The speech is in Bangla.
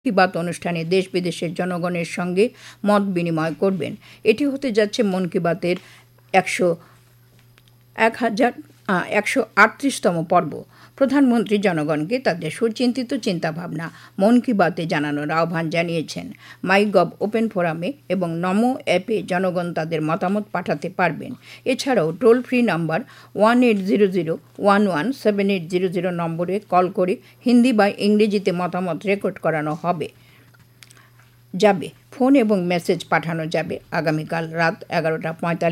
কি বাত অনুষ্ঠানে দেশ বিদেশের জনগণের সঙ্গে মত বিনিময় করবেন। এটি হতে যাচ্ছে মন কি বাতের 138তম পর্ব। প্রধানমন্ত্রী জনগণকে তাদের সুচিন্তিত চিন্তাভাবনা মন কি বাতে জানানোর আহ্বান জানিয়েছেন। মাইগভ ওপেন ফোরামে এবং নমো অ্যাপে জনগণ তাদের মতামত পাঠাতে পারবেন। এছাড়াও টোল ফ্রি নাম্বার 1800117800 নম্বরে কল করে হিন্দি বা ইংরেজিতে মতামত রেকর্ড করানো যাবে। ফোন এবং মেসেজ পাঠানো যাবে। আগামীকাল রাত 11:45